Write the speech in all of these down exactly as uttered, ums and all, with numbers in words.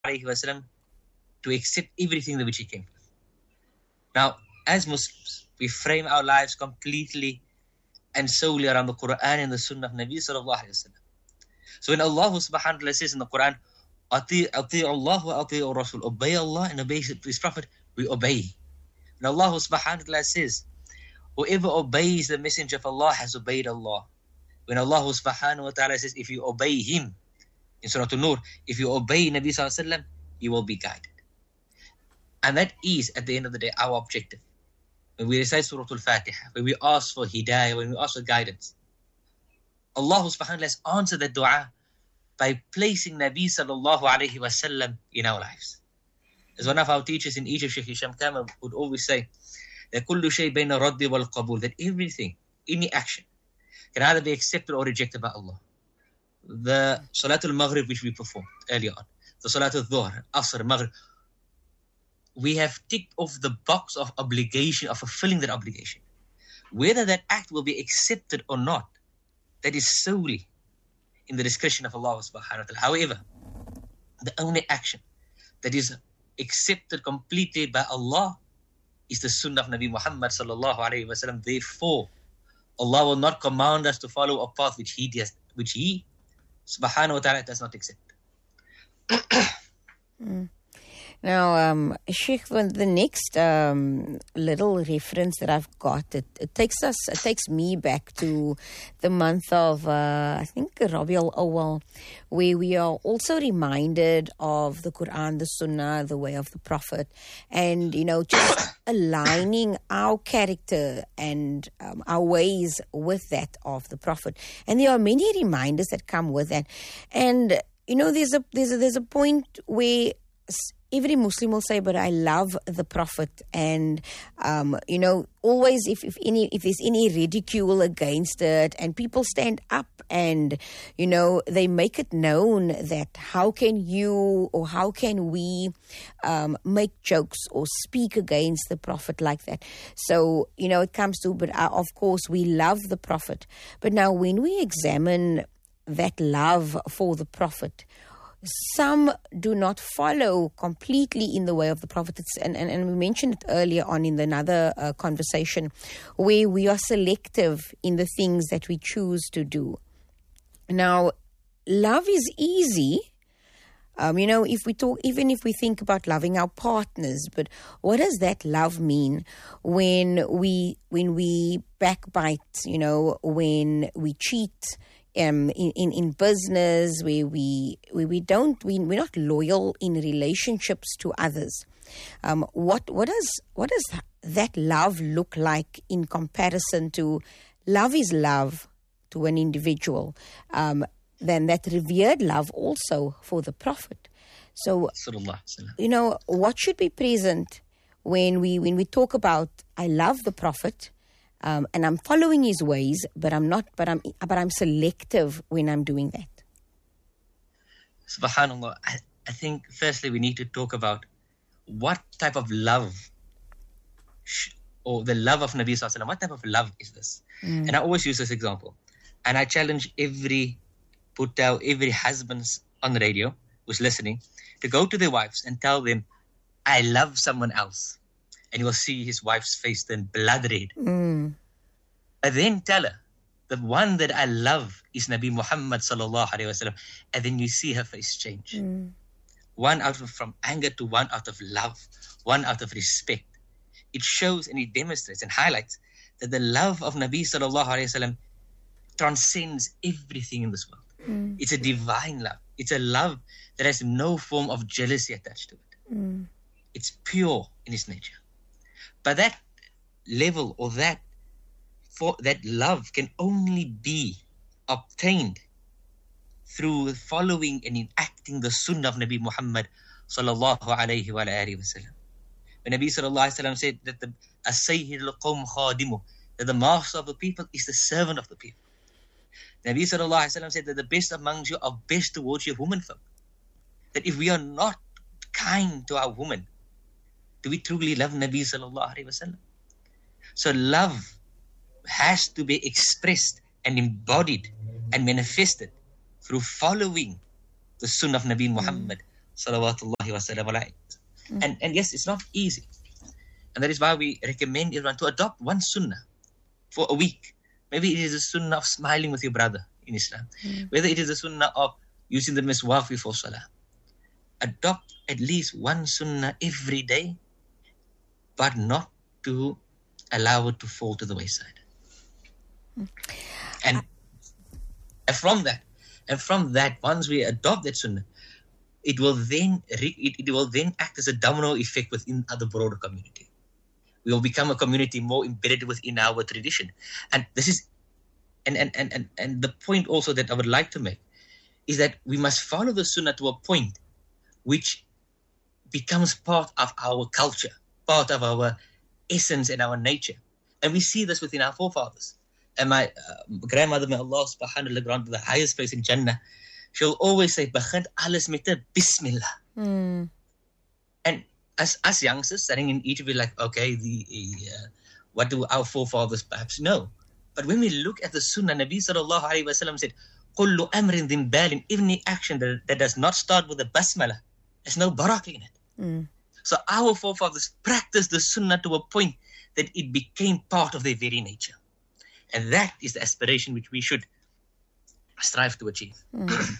alayhi wasallam to accept everything which he came with. Now, as Muslims, we frame our lives completely and solely around the Quran and the Sunnah of Nabi sallallahu alayhi wasallam. So when Allah subhanahu wa ta'ala says in the Quran, Ati Allah wa ati Rasul, obey Allah and obey His Prophet, we obey. And Allah subhanahu wa ta'ala says, whoever obeys the messenger of Allah has obeyed Allah. When Allah subhanahu wa ta'ala says, if you obey Him, in Surah An-Nur, if you obey Nabi sallallahu alayhi wasallam, you will be guided. And that is, at the end of the day, our objective. When we recite Surah Al-Fatiha, when we ask for hidayah, when we ask for guidance, Allah subhanahu wa ta'ala has answered that dua by placing Nabi sallallahu alayhi wa sallam in our lives. As one of our teachers in Egypt, Sheikh Hisham Kamal, would always say, that kullu shay bayna raddi wal qabul, that everything, any action, can either be accepted or rejected by Allah. The Salatul Maghrib which we performed earlier on, the Salatul Dhuhr, Asr, Maghrib, we have ticked off the box of obligation, of fulfilling that obligation. Whether that act will be accepted or not, that is solely in the discretion of Allah subhanahu wa ta'ala. However, the only action that is accepted completely by Allah is the Sunnah of Nabi Muhammad sallallahu alayhi wa sallam. Therefore, Allah will not command us to follow a path which He does, which He subhanahu wa ta'ala does not accept. mm. Now, um, Sheikh, the next um, little reference that I've got, it, it takes us, it takes me back to the month of, uh, I think, Rabiul Awwal, where we are also reminded of the Quran, the Sunnah, the way of the Prophet, and, you know, just aligning our character and um, our ways with that of the Prophet. And there are many reminders that come with that. And, you know, there's a, there's a, there's a point where every Muslim will say, but I love the Prophet. And, um, you know, always if, if any if there's any ridicule against it and people stand up and, you know, they make it known that how can you or how can we um, make jokes or speak against the Prophet like that. So, you know, it comes to, but uh, of course we love the Prophet. But now when we examine that love for the Prophet, some do not follow completely in the way of the Prophet. It's, and, and, and we mentioned it earlier on in another uh, conversation, where we are selective in the things that we choose to do. Now, love is easy. Um, you know, if we talk, even if we think about loving our partners, but what does that love mean when we when we backbite? You know, when we cheat. Um, in, in, in business, where we where we don't we, we're not loyal in relationships to others. Um, what what does what does that love look like in comparison to love is love to an individual? Um, then that revered love also for the Prophet. So you know what should be present when we when we talk about I love the Prophet. Um, and I'm following his ways, but I'm not. But I'm. But I'm selective when I'm doing that. Subhanallah. I, I think firstly we need to talk about what type of love, sh- or the love of Nabi Sallallahu Alaihi Wasallam. What type of love is this? Mm. And I always use this example, and I challenge every put out every husbands on the radio who's listening to go to their wives and tell them, "I love someone else." And you will see his wife's face turn blood red. Mm. But then tell her, the one that I love is Nabi Muhammad sallallahu alaihi wasallam. And then you see her face change. Mm. One out of from anger to one out of love, one out of respect. It shows and it demonstrates and highlights that the love of Nabi sallallahu alaihi wasallam transcends everything in this world. Mm. It's a divine love. It's a love that has no form of jealousy attached to it. Mm. It's pure in its nature. But that level or that for that love can only be obtained through following and enacting the Sunnah of Nabi Muhammad sallallahu alayhi wa alihi wasallam. When Nabi sallallahu alayhi wa sallam said that the as-sayyid al-qawm khadimu, that the master of the people is the servant of the people. Nabi sallallahu alayhi wa sallam said that the best amongst you are best towards your womenfolk. That if we are not kind to our women, do we truly love Nabi sallallahu alayhi wa sallam? So love has to be expressed and embodied and manifested through following the Sunnah of Nabi Muhammad Salawatullahi wa sallam alayhi. And, and yes, it's not easy. And that is why we recommend everyone to adopt one sunnah for a week. Maybe it is a sunnah of smiling with your brother in Islam. Mm. Whether it is a sunnah of using the miswak before salah. Adopt at least one sunnah every day, but not to allow it to fall to the wayside. Mm. And, and from that, and from that, once we adopt that sunnah, it will then re, it, it will then act as a domino effect within the broader community. We will become a community more embedded within our tradition. And this is, and, and, and, and, and the point also that I would like to make is that we must follow the sunnah to a point which becomes part of our culture, part of our essence and our nature. And we see this within our forefathers. And my uh, grandmother, may Allah subhanahu wa ta'ala grant the highest place in Jannah, she'll always say, begin alles met 'n Bismillah. Mm. And as as youngsters sitting in Egypt, we're like, okay, the uh, what do our forefathers perhaps know? But when we look at the Sunnah, Nabi sallallahu alayhi wa sallam said, Kullu amrin dhimbalin, any action that, that does not start with a basmala, there's no barakah in it. Mm. So our forefathers practiced the Sunnah to a point that it became part of their very nature. And that is the aspiration which we should strive to achieve. Mm.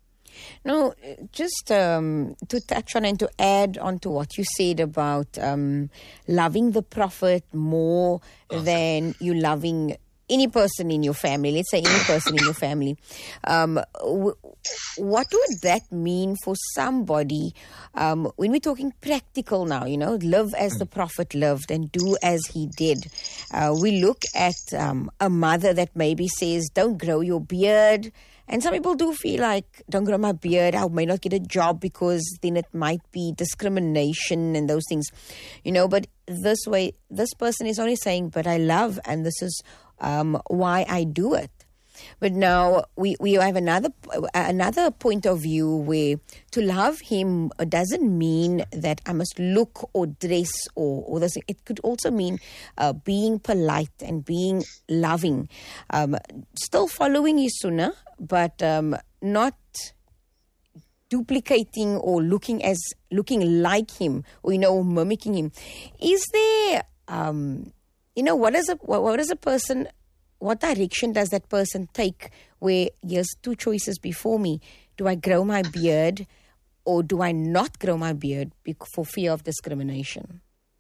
No, just um, to touch on and to add on to what you said about um, loving the Prophet more awesome. Than you loving any person in your family, let's say any person in your family. Um, w- what would that mean for somebody um, when we're talking practical now, you know, live as the Prophet lived and do as he did? Uh, we look at um, a mother that maybe says, don't grow your beard. And some people do feel like, don't grow my beard, I may not get a job because then it might be discrimination and those things, you know. But this way, this person is only saying, but I love, and this is um, why I do it. But now we, we have another another point of view where to love him doesn't mean that I must look or dress or, or this. It could also mean uh, being polite and being loving. Um, still following his sunnah, but um, not duplicating or looking as looking like him or, you know, mimicking him. Is there, um, you know, what is a what, what is a person? What direction does that person take where here's two choices before me? Do I grow my beard or do I not grow my beard for fear of discrimination?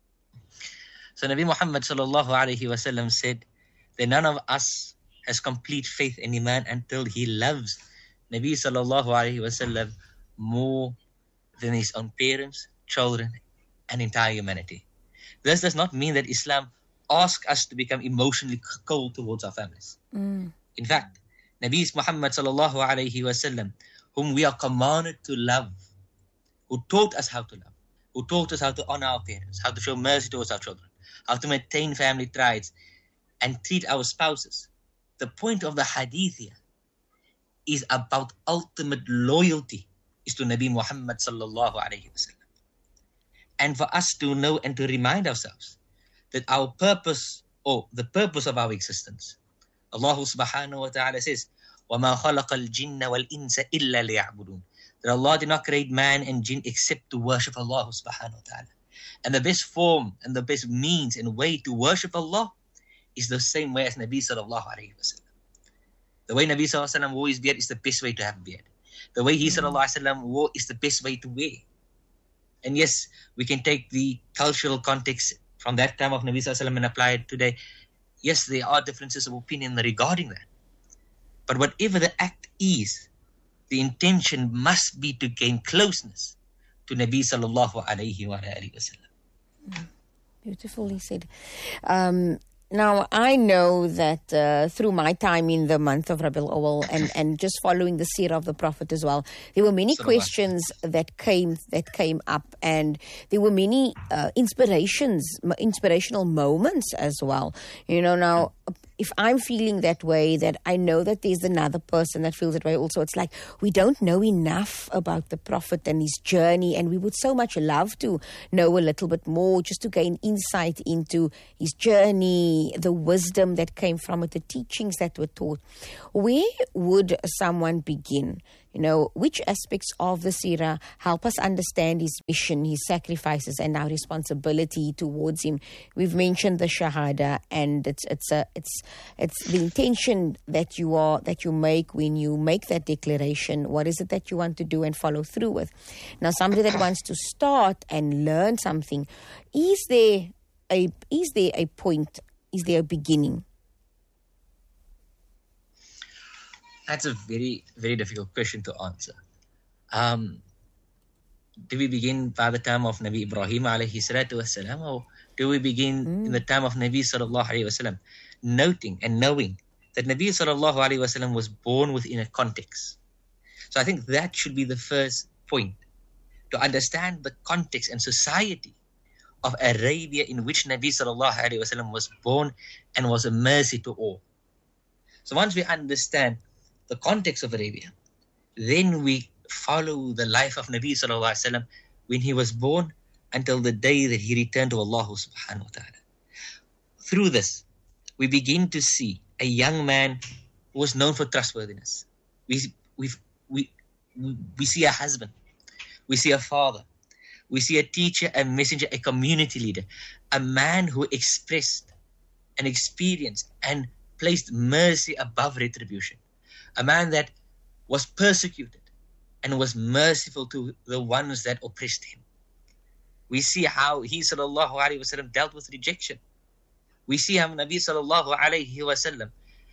So Nabi Muhammad sallallahu alayhi wa sallam said that none of us has complete faith in Iman until he loves Nabi sallallahu alayhi wa sallam more than his own parents, children, and entire humanity. This does not mean that Islam ask us to become emotionally cold towards our families. Mm. In fact, Nabi Muhammad sallallahu alayhi wa sallam, whom we are commanded to love, who taught us how to love, who taught us how to honor our parents, how to show mercy towards our children, how to maintain family ties, and treat our spouses. The point of the hadith here is about ultimate loyalty is to Nabi Muhammad sallallahu alayhi wa sallam. And for us to know and to remind ourselves that our purpose, or the purpose of our existence, Allah subhanahu wa ta'ala says, وَمَا خَلَقَ الْجِنَّ وَالْإِنسَ إِلَّا لِيَعْبُدُونَ, that Allah did not create man and jinn except to worship Allah subhanahu wa ta'ala. And the best form and the best means and way to worship Allah is the same way as Nabi sallallahu alayhi wa sallam. The way Nabi sallallahu alayhi wa sallam wore his beard is the best way to have a beard. The way he sallallahu alayhi wa sallam wore is the best way to wear. And yes, we can take the cultural context from that time of Nabi sallallahu alayhi wa sallam and apply it today. Yes, there are differences of opinion regarding that. But whatever the act is, the intention must be to gain closeness to Nabi sallallahu alayhi wa sallam. Beautifully said. Um, now, I know that uh, through my time in the month of Rabiul Awwal and, and just following the seerah of the Prophet as well, there were many questions that came that came up, and there were many uh, inspirations, inspirational moments as well. You know, now, if I'm feeling that way, that I know that there's another person that feels that way also. It's like we don't know enough about the Prophet and his journey, and we would so much love to know a little bit more, just to gain insight into his journey, the wisdom that came from it, the teachings that were taught. Where would someone begin? You know, which aspects of the seerah help us understand his mission, his sacrifices, and our responsibility towards him? We've mentioned the shahada, and it's it's a it's it's the intention that you are that you make when you make that declaration. What is it that you want to do and follow through with? Now, somebody that wants to start and learn something, is there a is there a point? Is there a beginning? That's a very, very difficult question to answer. Um, do we begin by the time of Nabi Ibrahim alayhi salatu wasalam, or do we begin mm. in the time of Nabi sallallahu alayhi wasallam? Noting and knowing that Nabi sallallahu alayhi wasallam was born within a context. So I think that should be the first point, to understand the context and society of Arabia in which Nabi sallallahu alayhi wasallam was born and was a mercy to all. So once we understand the context of Arabia, then we follow the life of Nabi sallallahu alaihi wasallam when he was born until the day that he returned to Allah subhanahu wa ta'ala. Through this, we begin to see a young man who was known for trustworthiness. We, we, we, we see a husband. We see a father. We see a teacher, a messenger, a community leader, a man who expressed and experienced and placed mercy above retribution. A man that was persecuted and was merciful to the ones that oppressed him. We see how he sallallahu alayhi wasallam dealt with rejection. We see how Nabi sallallahu alayhi wasallam,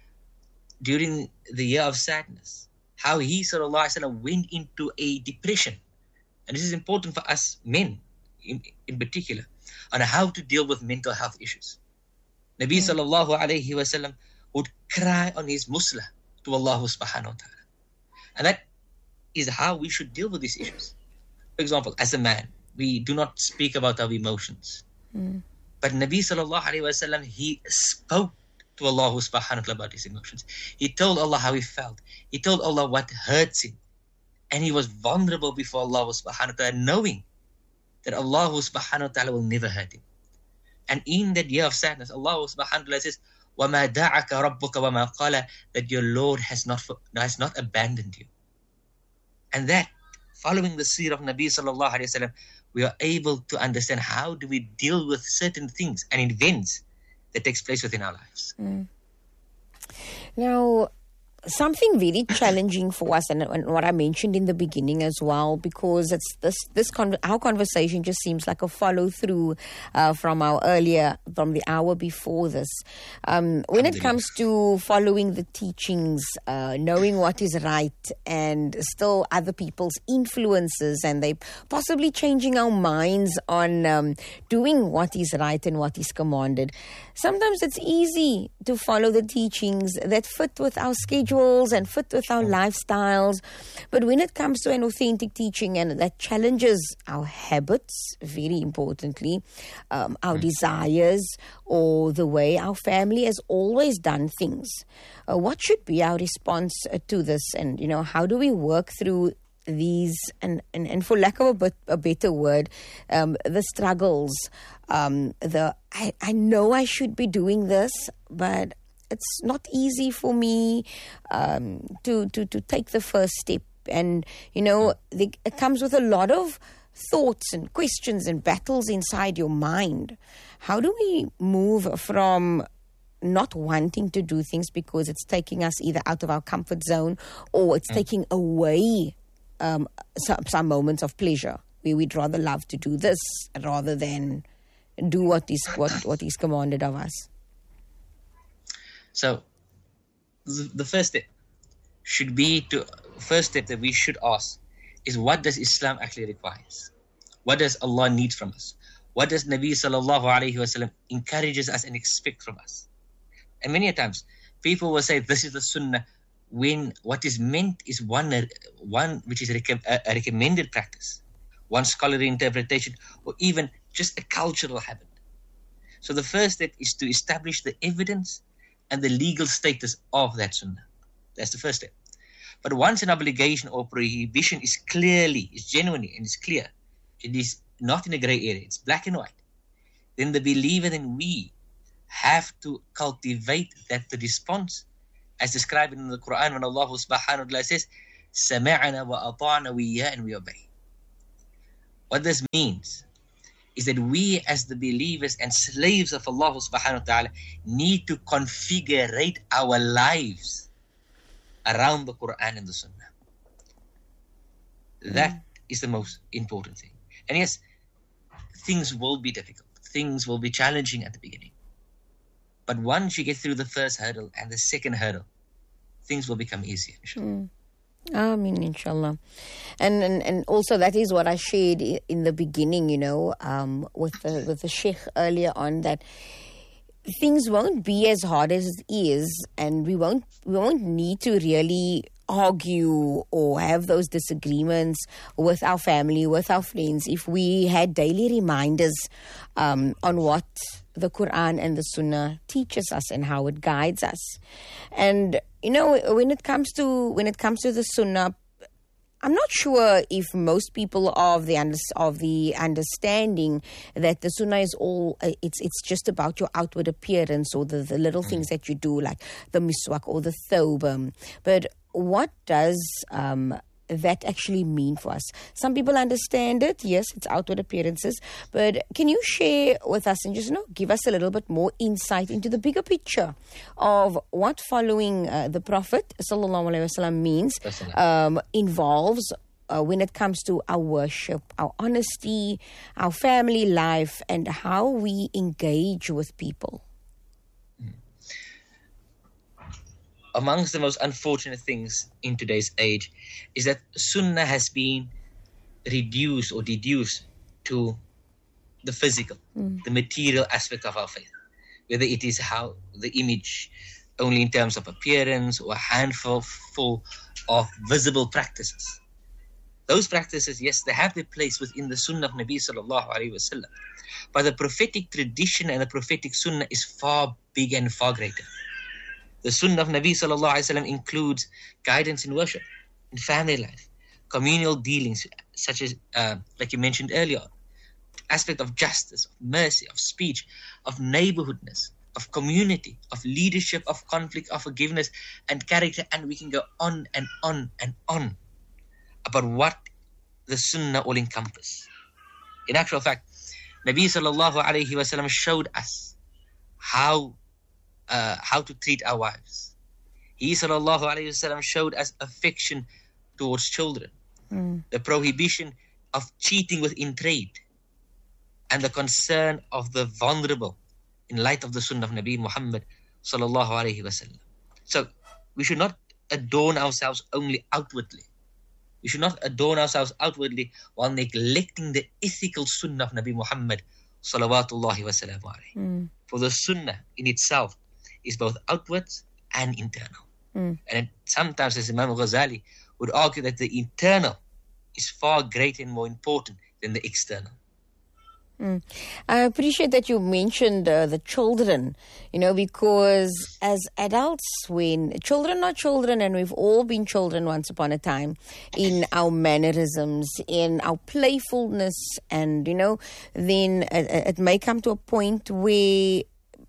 during the year of sadness, how he sallallahu alayhi wasallam went into a depression. And this is important for us men in, in particular, on how to deal with mental health issues. Nabi mm. sallallahu alayhi wasallam would cry on his musla to Allah subhanahu wa ta'ala. And that is how we should deal with these issues. For example, as a man, we do not speak about our emotions. Mm. But Nabi sallallahu alayhi wa sallam, he spoke to Allah subhanahu wa ta'ala about his emotions. He told Allah how he felt. He told Allah what hurts him. And he was vulnerable before Allah subhanahu wa ta'ala, knowing that Allah subhanahu wa ta'ala will never hurt him. And in that year of sadness, Allah subhanahu wa ta'ala says, وَمَا دَعَكَ رَبُّكَ وَمَا قَالَ, that your Lord has not has not abandoned you. And that, following the seerah of Nabi sallallahu alayhi wa sallam, we are able to understand how do we deal with certain things and events that takes place within our lives. Mm. Now, something very challenging for us, and, and what I mentioned in the beginning as well, because it's this this con- our conversation just seems like a follow through uh, from our earlier from the hour before this. Um, when it comes to following the teachings, uh, knowing what is right, and still other people's influences, and they possibly changing our minds on um, doing what is right and what is commanded. Sometimes it's easy to follow the teachings that fit with our schedule and fit with our lifestyles. But when it comes to an authentic teaching and that challenges our habits, very importantly, um, our desires, or the way our family has always done things, uh, what should be our response uh, to this? And, you know, how do we work through these, and, and, and for lack of a, bit, a better word, um, the struggles, um, the I, I know I should be doing this, but it's not easy for me um, to, to, to take the first step. And, you know, the, it comes with a lot of thoughts and questions and battles inside your mind. How do we move from not wanting to do things because it's taking us either out of our comfort zone, or it's mm. taking away um, some, some moments of pleasure where we'd rather love to do this rather than do what is what, what is commanded of us? So, the first step should be to, first step that we should ask is, what does Islam actually requires? What does Allah need from us? What does Nabi sallallahu alayhi wa sallam encourages us and expect from us? And many a times, people will say, this is the sunnah, when what is meant is one, one which is a, a recommended practice, one scholarly interpretation, or even just a cultural habit. So the first step is to establish the evidence and the legal status of that sunnah. That's the first step. But once an obligation or prohibition is clearly, is genuinely, and is clear, it is not in a grey area, it's black and white, then the believer, then we have to cultivate that the response, as described in the Quran when Allah subhanahu wa ta'ala says, سَمِعْنَا وَأَطَعْنَا, we hear and we obey. What this means is that we as the believers and slaves of Allah subhanahu wa ta'ala need to configure our lives around the Quran and the Sunnah. That mm. is the most important thing. And yes, things will be difficult. Things will be challenging at the beginning. But once you get through the first hurdle and the second hurdle, things will become easier. Mm. I mean, inshallah. And, and and also that is what I shared in the beginning, you know, um, with the with the Sheikh earlier on, that things won't be as hard as it is, and we won't we won't need to really argue or have those disagreements with our family, with our friends, if we had daily reminders um, on what the Quran and the Sunnah teaches us and how it guides us. And you know, when it comes to when it comes to the Sunnah, I'm not sure if most people are of the under, of the understanding that the Sunnah is all uh, it's it's just about your outward appearance or the, the little things that you do, like the miswak or the thawb. But what does um, that actually mean for us? Some people understand it. Yes, it's outward appearances. But can you share with us and just, you know, give us a little bit more insight into the bigger picture of what following uh, the Prophet sallallahu alaihi wasallam means, um, involves uh, when it comes to our worship, our honesty, our family life, and how we engage with people? Amongst the most unfortunate things in today's age is that Sunnah has been reduced or deduced to the physical, mm. the material aspect of our faith. Whether it is how the image only in terms of appearance or a handful full of visible practices. Those practices, yes, they have their place within the Sunnah of Nabi sallallahu alaihi wasallam. But the prophetic tradition and the prophetic Sunnah is far bigger and far greater. The Sunnah of Nabi sallallahu alaihi wasallam includes guidance in worship, in family life, communal dealings, such as, uh, like you mentioned earlier, aspect of justice, of mercy, of speech, of neighborhoodness, of community, of leadership, of conflict, of forgiveness, and character, and we can go on and on and on about what the Sunnah all encompass. In actual fact, Nabi sallallahu alaihi wasallam showed us how Uh, how to treat our wives. He sallallahu alayhi wasallam showed us affection towards children, mm. the prohibition of cheating within trade, and the concern of the vulnerable in light of the Sunnah of Nabi Muhammad sallallahu alayhi wasallam. So we should not adorn ourselves only outwardly. We should not adorn ourselves outwardly while neglecting the ethical Sunnah of Nabi Muhammad sallallahu wasallam alayhi. Mm. For the Sunnah in itself is both outwards and internal. Mm. And sometimes, as Imam Ghazali would argue, that the internal is far greater and more important than the external. Mm. I appreciate that you mentioned uh, the children, you know, because as adults, when children are children, and we've all been children once upon a time, in our mannerisms, in our playfulness, and, you know, then it, it may come to a point where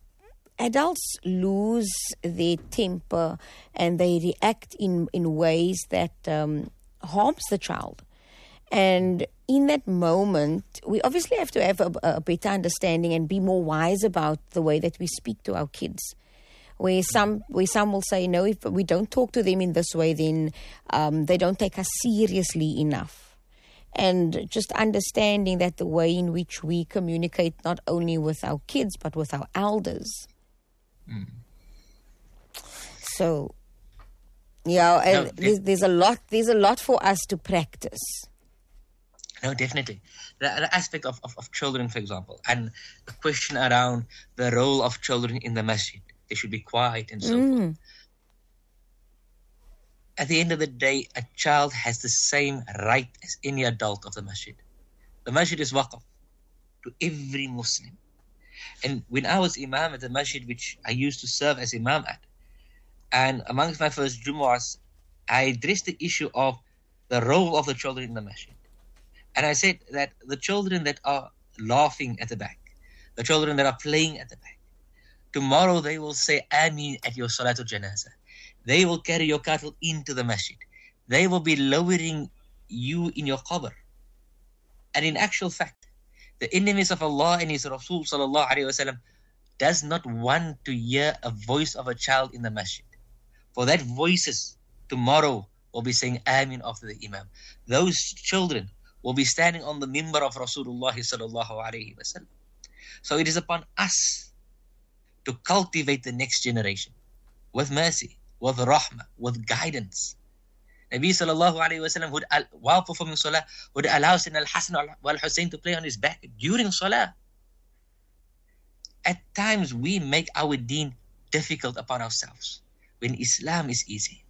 adults lose their temper and they react in, in ways that um, harms the child. And in that moment, we obviously have to have a, a better understanding and be more wise about the way that we speak to our kids. Where some where some will say, no, if we don't talk to them in this way, then um, they don't take us seriously enough. And just understanding that the way in which we communicate not only with our kids, but with our elders. Mm. So, yeah, no, there's, there's a lot. There's a lot for us to practice. No, definitely. The, the aspect of, of, of children, for example, and the question around the role of children in the masjid. They should be quiet and so mm. forth. At the end of the day, a child has the same right as any adult of the masjid. The masjid is waqf to every Muslim. And when I was imam at the masjid, which I used to serve as imam at, and amongst my first Jumu'ahs, I addressed the issue of the role of the children in the masjid. And I said that the children that are laughing at the back, the children that are playing at the back, tomorrow they will say Ameen at your Salatul Janazah. They will carry your cattle into the masjid. they will be lowering you in your qabr. And in actual fact, the enemies of Allah and His Rasul sallallahu alaihi wasallam does not want to hear a voice of a child in the masjid. For that voices tomorrow will be saying Amin after the Imam. Those children will be standing on the mimbar of Rasulullah sallallahu alaihi wasallam. So it is upon us to cultivate the next generation with mercy, with rahmah, with guidance. Nabi sallallahu alayhi wa sallam would, while performing salah, would allow Sayyidina al-Hasan wal Hussein to play on his back during salah. At times we make our deen difficult upon ourselves when Islam is easy.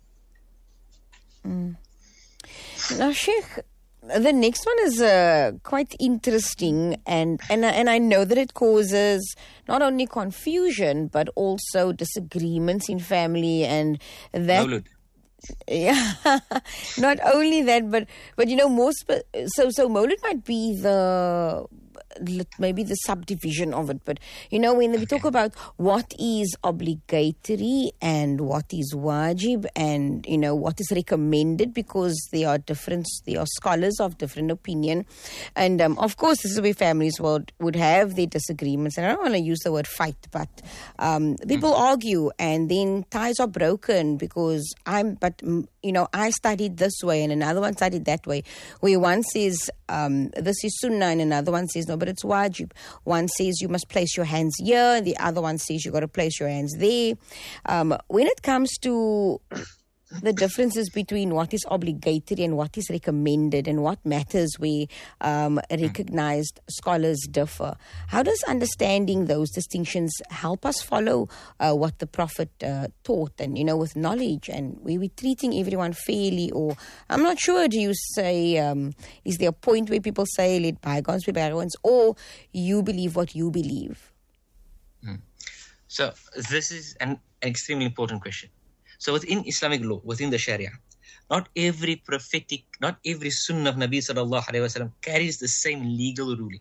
Mm. Now, Sheikh, the next one is uh, quite interesting, and, and, and I know that it causes not only confusion but also disagreements in family, and that... Mawlud. Yeah, not only that, but but you know, most so so Mawlid might be the maybe the subdivision of it, but you know, when we talk about what is obligatory and what is wajib, and you know what is recommended, because there are different, there are scholars of different opinion, and um, of course this is where families would would have their disagreements, and I don't want to use the word fight, but um, people argue, and then ties are broken because I'm but you know I studied this way and another one studied that way, where one says um, this is sunnah and another one says no, but it's wajib. One says you must place your hands here, and the other one says you got to place your hands there. Um, when it comes to the differences between what is obligatory and what is recommended, and what matters where um, recognized scholars differ, how does understanding those distinctions help us follow uh, what the Prophet uh, taught, and you know, with knowledge, and we we're treating everyone fairly? Or I'm not sure, do you say um, is there a point where people say let bygones be bygones, or you believe what you believe? Hmm. So this is an, an extremely important question. So within Islamic law, within the Sharia, not every prophetic, not every sunnah of Nabi sallallahu alaihi wasallam carries the same legal ruling.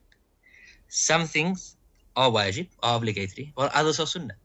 Some things are wajib, are obligatory, while others are sunnah.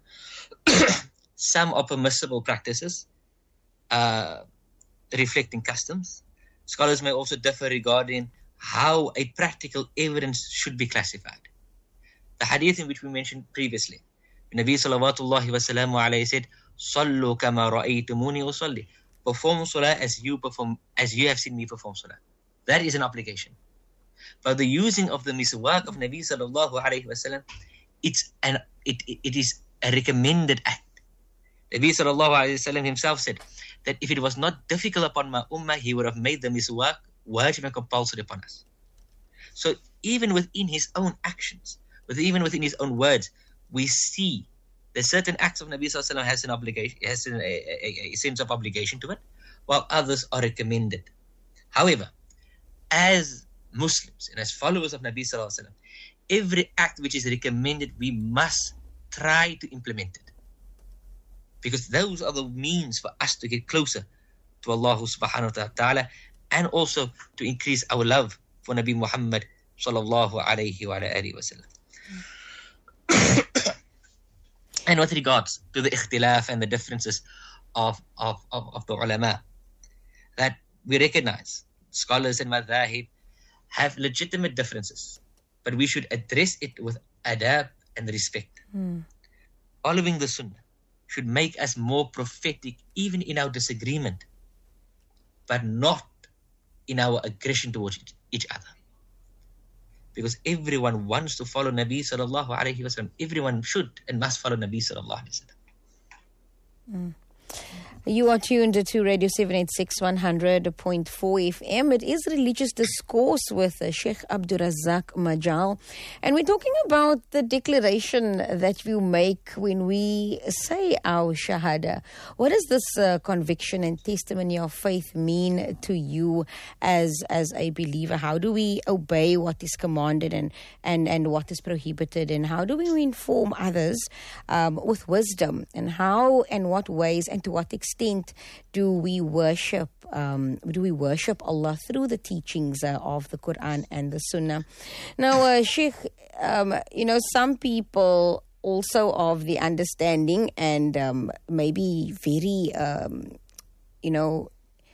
Some are permissible practices, uh, reflecting customs. Scholars may also differ regarding how a practical evidence should be classified. The hadith in which we mentioned previously, Nabi sallallahu alaihi wasallam said, Sallu kama ra'aytumuni usalli. Perform salah as you perform, as you have seen me perform salah. That is an obligation. But the using of the miswak of Nabi sallallahu alaihi wasallam, it's an it, it it is a recommended act. Nabi sallallahu alaihi wasallam himself said that if it was not difficult upon my ummah, he would have made the miswak wajib and compulsory upon us. So even within his own actions, with even within his own words, we see that certain acts of Nabi sallallahu alaihi wasallam has an obligation, has an, a, a, a sense of obligation to it, while others are recommended. However, as Muslims and as followers of Nabi sallallahu alaihi wasallam, every act which is recommended, we must try to implement it, because those are the means for us to get closer to Allah subhanahu wa ta'ala, and also to increase our love for Nabi Muhammad sallallahu alaihi wa alihi wasallam. And with regards to the ikhtilaf and the differences of, of, of, of the ulama, that we recognize scholars and madhahib have legitimate differences, but we should address it with adab and respect. Mm. Following the sunnah should make us more prophetic even in our disagreement, but not in our aggression towards each other. Because everyone wants to follow Nabi sallallahu alaihi wasallam. Everyone should and must follow Nabi sallallahu alaihi wasallam. Mm. You are tuned to Radio seven eighty-six one hundred point four F M. It is Religious Discourse with uh, Sheikh Abdul Razak Majal. And we're talking about the declaration that we make when we say our Shahada. What does this uh, conviction and testimony of faith mean to you as as a believer? How do we obey what is commanded and, and, and what is prohibited? And how do we inform others um, with wisdom? And how and what ways and to what extent do we worship um, do we worship Allah through the teachings uh, of the Quran and the Sunnah? Now, uh, Sheikh, um, you know, some people also of the understanding and um, maybe very, um, you know,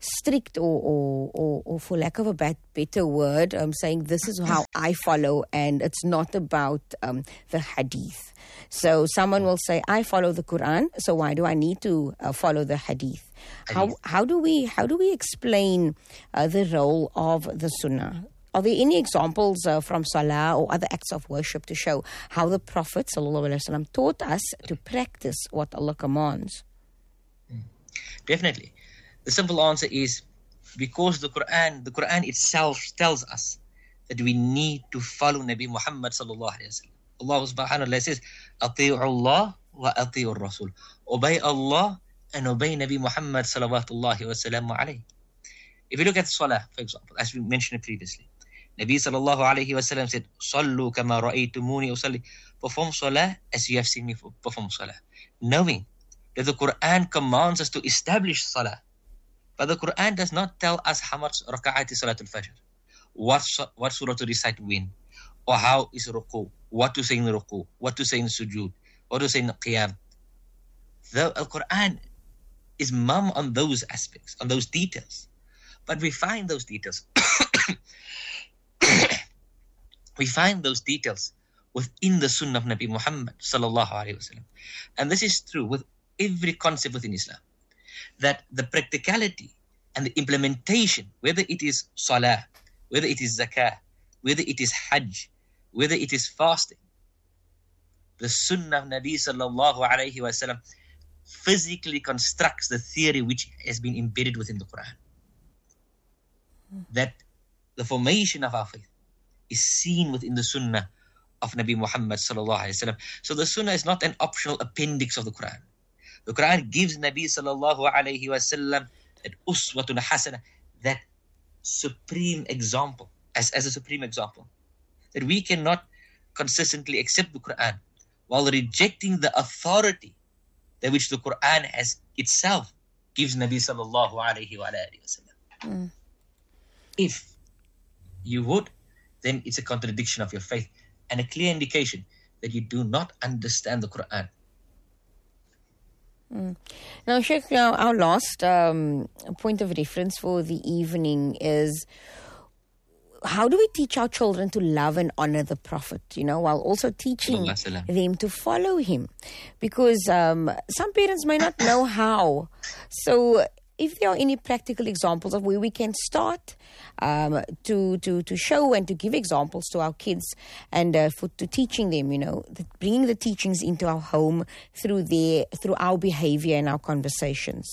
strict or, or, or, or for lack of a bad, better word, um, saying this is how I follow, and it's not about um, the hadith. So someone will say, I follow the Quran, so why do I need to uh, follow the hadith? How how do we how do we explain uh, the role of the Sunnah? Are there any examples uh, from Salah or other acts of worship to show how the Prophet ﷺ taught us to practice what Allah commands? Definitely. The simple answer is because the Quran, the Quran itself tells us that we need to follow Nabi Muhammad sallallahu alaihi wasallam. Allah subhanahu wa ta'ala says, "Ati'u Allah wa ati'u Rasul." Obey Allah and obey Nabi Muhammad sallallahu wasallam alayhi. If you look at Salah, for example, as we mentioned previously, Nabi sallallahu alayhi wasallam said, "Sallu kama ra'aytumuni usalli." Perform Salah as you have seen me perform Salah. Knowing that the Quran commands us to establish Salah. But the Quran does not tell us how much raka'at is Salatul Fajr, what, what surah to recite when, or how is ruku, what to say in ruku, what to say in sujood, what to say in qiyam. The Quran is mum on those aspects, on those details. But we find those details. we find those details within the Sunnah of Nabi Muhammad sallallahu alaihi wasallam. And this is true with every concept within Islam. That the practicality and the implementation, whether it is salah, whether it is zakah, whether it is hajj, whether it is fasting, the Sunnah of Nabi sallallahu alaihi wasallam physically constructs the theory which has been embedded within the Quran. That the formation of our faith is seen within the Sunnah of Nabi Muhammad sallallahu alaihi wasallam. So the Sunnah is not an optional appendix of the Quran. The Quran gives Nabi sallallahu alaihi wasallam that uswatun hasana, that supreme example, as, as a supreme example. That we cannot consistently accept the Quran while rejecting the authority that which the Quran has itself gives Nabi sallallahu alaihi wasallam. Mm. If you would, then it's a contradiction of your faith and a clear indication that you do not understand the Quran. Mm. Now, Sheikh, now our last um, point of reference for the evening is, how do we teach our children to love and honor the Prophet, you know, while also teaching them to follow him? Because um, some parents may not know how. So if there are any practical examples of where we can start um, to, to, to show and to give examples to our kids and uh, for to teaching them, you know, the, bringing the teachings into our home through their, through our behavior and our conversations.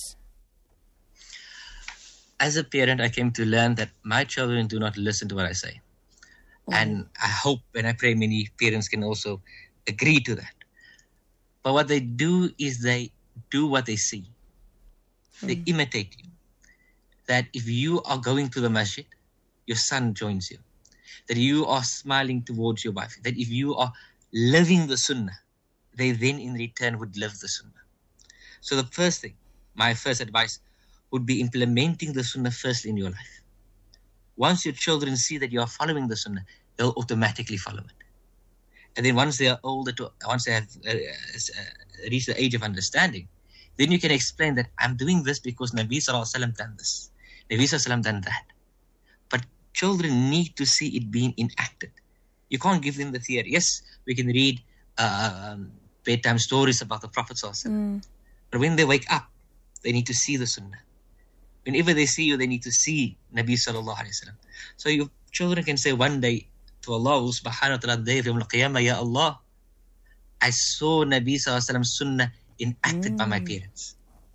As a parent, I came to learn that my children do not listen to what I say. Mm. And I hope and I pray many parents can also agree to that. But what they do is they do what they see. They mm. imitate you. That if you are going to the masjid, your son joins you. That you are smiling towards your wife. That if you are living the sunnah, they then in return would live the sunnah. So the first thing, my first advice, would be implementing the sunnah first in your life. Once your children see that you are following the sunnah, they'll automatically follow it. And then once they are older, to, once they have uh, uh, reached the age of understanding, then you can explain that I'm doing this because Nabi Sallallahu Alaihi Wasallam done this. Nabi Sallallahu Alaihi Wasallam done that. But children need to see it being enacted. You can't give them the theory. Yes, we can read uh, um, bedtime stories about the Prophet Sallallahu Alaihi Wasallam. Mm. But when they wake up, they need to see the sunnah. Whenever they see you, they need to see Nabi Sallallahu Alaihi Wasallam. So your children can say one day to Allah subhanahu wa ta'ala, day of Yawm al-Qiyamah, Ya Allah, I saw Nabi Sallallahu Alaihi Wasallam's sunnah enacted mm. by my parents.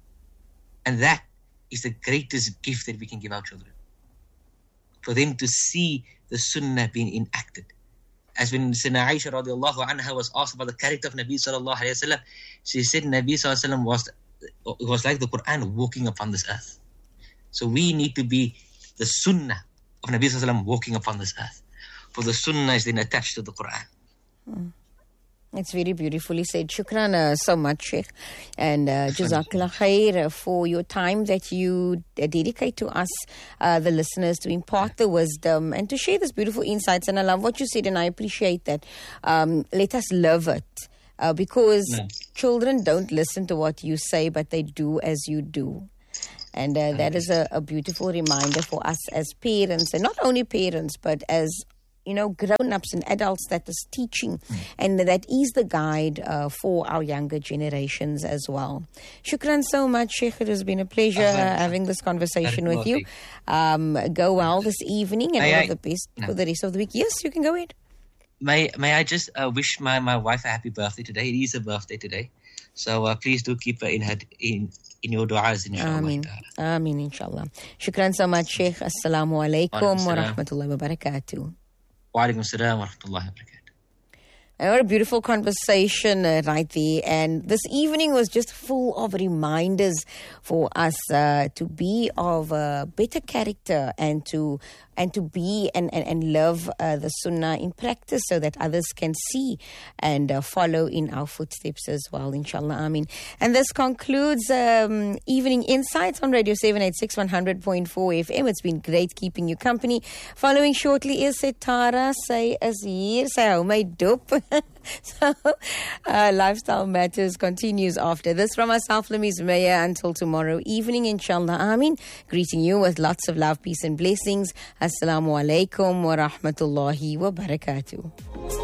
And that is the greatest gift that we can give our children. For them to see the sunnah being enacted. As when Sayyidina Aisha radiallahu anha was asked about the character of Nabi Sallallahu Alaihi Wasallam, she said Nabi Sallallahu Alaihi Wasallam was, it was like the Quran walking upon this earth. So we need to be the sunnah of Nabi Sallallahu Alaihi Wasallam walking upon this earth. For the sunnah is then attached to the Quran. Mm. It's very beautifully said. Shukran uh, so much, Sheikh. And uh, Jazakallah khair for your time that you uh, dedicate to us, uh, the listeners, to impart the wisdom and to share this beautiful insights. And I love what you said and I appreciate that. Um, let us live it. Uh, because no. children don't listen to what you say, but they do as you do. And uh, that is a, a beautiful reminder for us as parents, and not only parents, but as, you know, grown-ups and adults that is teaching, mm. and that is the guide uh, for our younger generations as well. Shukran so much, Sheikh. It has been a pleasure uh, having this conversation with you. Um, go well this evening, and may all I, of the best no. for the rest of the week. Yes, you can go ahead. May May I just uh, wish my, my wife a happy birthday today? It is her birthday today. So uh, please do keep her in her in, in your du'as, inshallah. Ameen. Ameen, inshallah. Shukran so much, Sheikh. Assalamu alaikum wa rahmatullahi wa barakatuh. Wa alaikum assalam wa rahmatullahi wa barakatuh. What a beautiful conversation uh, right there. And this evening was just full of reminders for us uh, to be of uh, better character and to and to be and, and, and love uh, the sunnah in practice so that others can see and uh, follow in our footsteps as well, inshallah. Ameen. And this concludes um, Evening Insights on Radio seven eighty-six, one hundred point four F M. It's been great keeping you company. Following shortly is Setara. Say as here. Say how my dope. So, uh, Lifestyle Matters continues after this. From myself, Lamise Meyer, until tomorrow evening, inshallah. Ameen. Greeting you with lots of love, peace and blessings. Assalamu alaikum wa rahmatullahi wa barakatuh.